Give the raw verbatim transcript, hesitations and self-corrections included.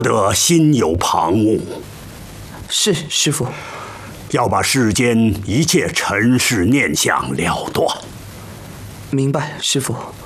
得心有旁骛。 是，师父。 要把世间一切尘世念想了断。 明白，师父。